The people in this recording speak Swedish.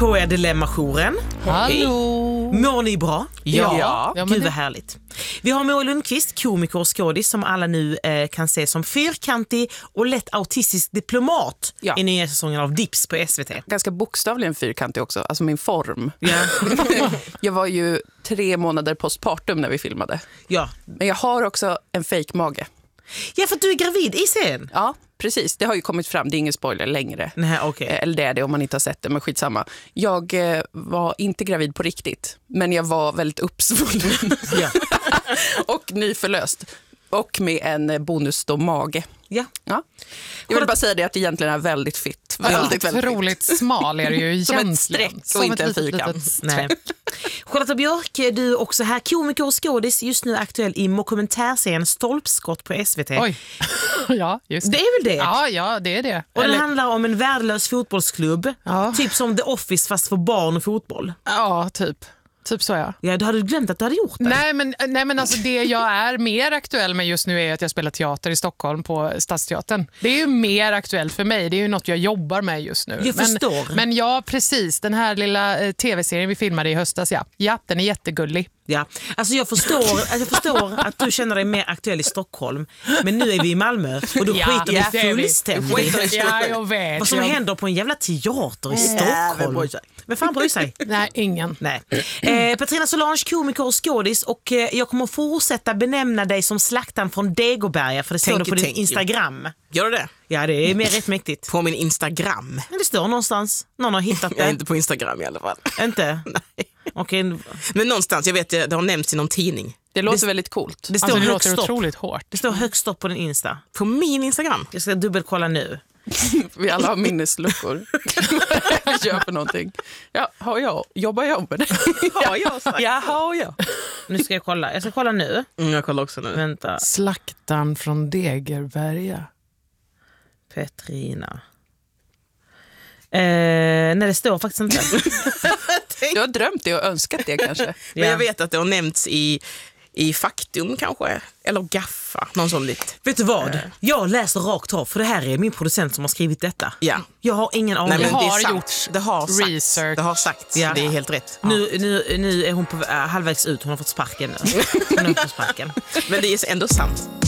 på er Dilemma-jouren. Hallå! Mår ni bra? Ja. Gud vad härligt. Vi har Moa Lundqvist, komiker och skådis som alla nu kan se som fyrkantig och lätt autistisk diplomat i nya säsongen av Dips på SVT. Ganska bokstavligen fyrkantig också, alltså min form. Ja. Jag var ju 3 månader postpartum när vi filmade. Ja. Men jag har också en fake-mage. Ja, för att du är gravid i serien. Ja, precis. Det har ju kommit fram, det är ingen spoiler längre. Nej, okay. Eller det är det om man inte har sett det, men skitsamma. Jag var inte gravid på riktigt, men jag var väldigt uppsvullen. Och nyförlöst. Och med en bonus då mage. Ja. Jag vill bara säga det att det egentligen är väldigt fitt. Väldigt otroligt smal är det ju egentligen. Som ett streck och inte en fyrkant. Nej. Charlotta Björk, du är också här komiker och skådis, just nu aktuell i dokumentärserien Stolpskott på SVT. Oj, ja just det. Det är väl det? Ja, det är det. Och det handlar om en värdelös fotbollsklubb, typ som The Office fast för barn och fotboll. Ja, typ så ja. Ja, du hade glömt att du hade gjort det. Nej men alltså det jag är mer aktuell med just nu är att jag spelar teater i Stockholm på Stadsteatern. Det är ju mer aktuellt för mig. Det är ju något jag jobbar med just nu. Jag förstår. Men ja, precis. Den här lilla tv-serien vi filmade i höstas, ja, den är jättegullig. Ja, alltså jag förstår att du känner dig mer aktuell i Stockholm, men nu är vi i Malmö och då skiter vi fullständigt. Ja, jag vet. Vad som händer på en jävla teater i Stockholm? Vem fan bryr sig? Nej, ingen. Nej. Petrina Solange, komiker och skådis, och jag kommer fortsätta benämna dig som Slaktan från Degoberga, för det står på din Instagram. Gör det? Ja, det är mer rätt mäktigt. På min Instagram? Men det står någonstans. Någon har hittat det. Jag är inte på Instagram i alla fall. Inte? Nej. Okay. Men någonstans, jag vet, det har nämnts i någon tidning. Det låter väldigt coolt. Det står det högst låter stopp. Otroligt hårt. Det står högst upp på din Insta. På min Instagram? Jag ska dubbelkolla nu. Vi alla har minnesluckor. Vi gör för någonting. Ja, jobbar jag med det? Har jag sagt? Jaha, ja. Nu ska jag kolla. Jag ska kolla nu. Jag kollar också nu. Vänta. Slaktan från Degerberga. Petrina. Nej, det står faktiskt inte. Du har drömt det och önskat det kanske. Men jag vet att det har nämnts i Faktum kanske, eller Gaffa, någon sån lit. Vet du vad? Jag läser rakt av, för det här är min producent som har skrivit detta. Ja. Jag har ingen aning. Nej, men Det det har är sant. gjort Det har sagt. research. Det har sagt. Ja. Det är helt rätt. Nu är hon på halvvägs ut. Hon har fått sparken nu. Hon har fått sparken. Men det är ändå sant.